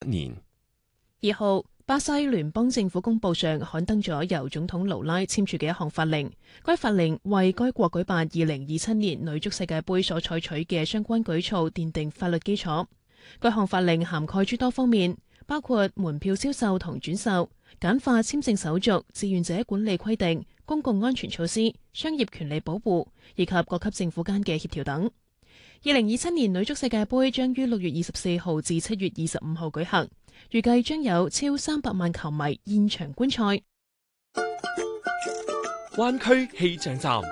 年。 2號，巴西聯邦政府公報上刊登咗由總統盧拉簽署嘅一項法令，該法令為該國舉辦2027年女足世界盃所採取嘅相關舉措奠定法律基礎。該項法令涵蓋諸多方面，包括門票銷售同轉售、簡化簽證手續、志願者管理規定、公共安全措施、商業權利保護以及各級政府間嘅協調等。2027年女足世界盃將於6月24號至7月25號舉行，預計將有超300萬球迷現場觀賽。 灣區氣象站。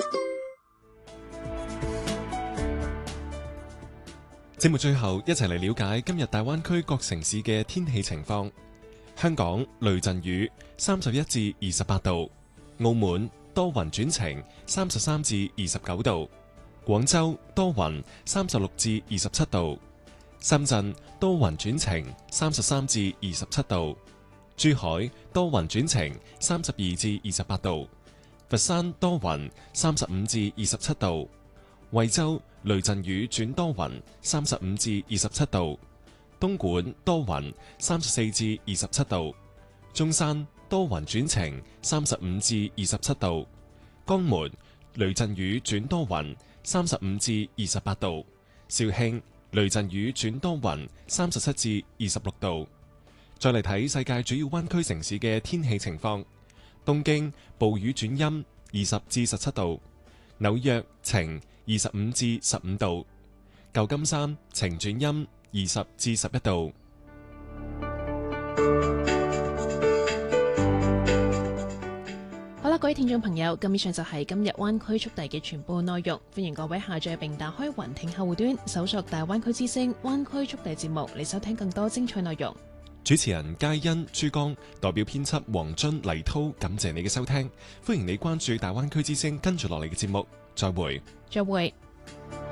節目最後一齊嚟了解今日大灣區各城市嘅天氣情況。香港雷陣雨31至28度，澳門多雲轉晴33至29度，廣州多雲36至27度，深圳多雲轉晴33至27度，珠海多雲轉晴32至28度，佛山多雲35至27度，惠州雷陣雨轉多雲35至27度，東莞多雲34至27度，中山多雲轉晴35至27度，江門雷陣雨轉多雲35至28度，肇慶雷陣雨轉多雲37至26度。再嚟睇世界主要灣區城市嘅天氣情況，東京暴雨轉陰20至17度，紐約晴25至15度，舊金山晴轉陰20至11度。 好啦，各位聽眾朋友，咁以上就係今日灣區速遞嘅全部內容。歡迎各位下載並打開雲聽客戶端，搜索大灣區之聲灣區速遞節目嚟收聽更多精彩內容。 主持人佳欣、珠江代表編輯黃津、黎濤，感謝你嘅收聽。歡迎你關注大灣區之聲跟住落嚟嘅節目。再會。 再會。